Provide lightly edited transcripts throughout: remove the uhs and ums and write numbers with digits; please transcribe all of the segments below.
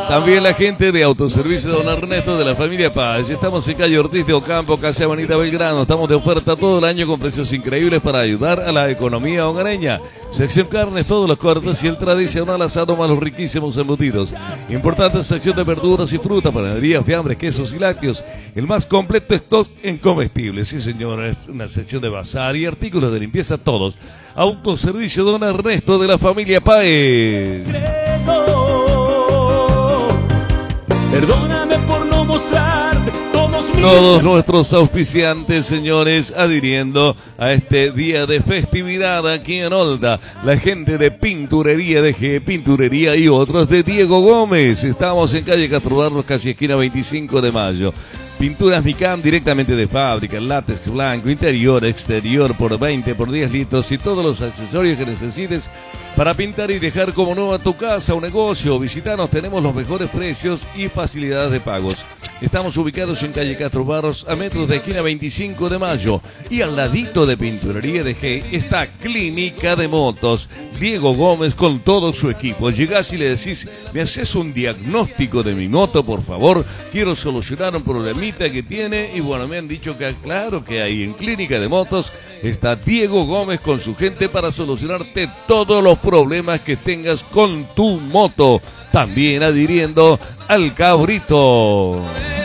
También la gente de Autoservicio Don Ernesto de la familia Paz. Estamos en calle Ortiz de Ocampo, casi Avenida Belgrano. Estamos de oferta todo el año con precios increíbles para ayudar a la economía hogareña. Sección carnes, todos los cortes y el tradicional asado más los riquísimos embutidos. Importante sección de verduras y fruta, panadería, fiambres, quesos y lácteos. El más completo stock en comestibles. Sí, señor, es una sección de bazar y artículos de limpieza todos. Autoservicio Don Ernesto de la familia Páez. Perdóname por no mostrarte todos nuestros auspiciantes, señores, adhiriendo a este día de festividad aquí en Olda. La gente de Pinturería de G, Pinturería y otros de Diego Gómez. Estamos en calle Castro Barros, casi esquina 25 de mayo. Pinturas Micam directamente de fábrica, látex blanco, interior, exterior, por 20, por 10 litros y todos los accesorios que necesites para pintar y dejar como nueva tu casa o negocio. Visitanos, tenemos los mejores precios y facilidades de pagos. Estamos ubicados en calle Castro Barros, a metros de esquina 25 de mayo. Y al ladito de Pinturería de G está Clínica de Motos. Diego Gómez con todo su equipo. Llegás y le decís, ¿me haces un diagnóstico de mi moto, por favor? Quiero solucionar un problemita que tiene. Y bueno, me han dicho que claro que ahí en Clínica de Motos está Diego Gómez con su gente para solucionarte todos los problemas que tengas con tu moto. También adhiriendo al Cabrito.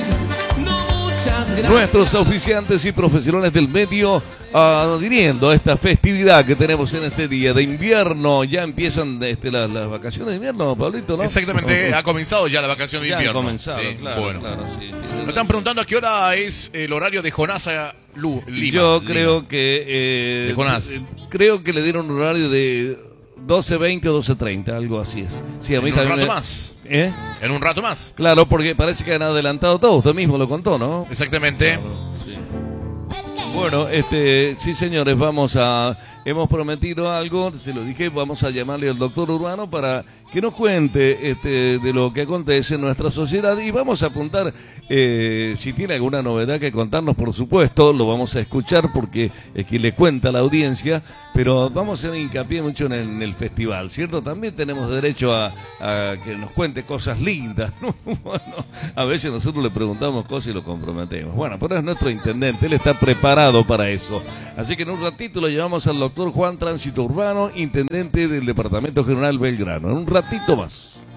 Nuestros oficiantes y profesionales del medio adhiriendo a esta festividad que tenemos en este día de invierno. Ya empiezan las vacaciones de invierno, Pablito, ¿no? Exactamente, ha comenzado ya la vacación de invierno. Ha comenzado, sí, claro, bueno. Claro, sí. Nos están preguntando a qué hora es el horario de Jonasa Lima. Yo creo que... de Jonás. Creo que le dieron un horario de 12:20 o 12:30, algo así es. Sí, a mí en un rato me... más. ¿Eh? En un rato más. Claro, porque parece que han adelantado todo. Usted mismo lo contó, ¿no? Exactamente. Claro, sí. Bueno, sí, señores, hemos prometido algo, se lo dije, vamos a llamarle al doctor Urbano para que nos cuente de lo que acontece en nuestra sociedad y vamos a apuntar, si tiene alguna novedad que contarnos, por supuesto, lo vamos a escuchar porque es quien le cuenta a la audiencia, pero vamos a hacer hincapié mucho en el festival, ¿cierto? También tenemos derecho a que nos cuente cosas lindas, ¿no? Bueno, a veces nosotros le preguntamos cosas y lo comprometemos. Bueno, pero es nuestro intendente, él está preparado para eso. Así que en un ratito lo llevamos al doctor Juan Tránsito Urbano, intendente del Departamento General Belgrano. En un ratito más.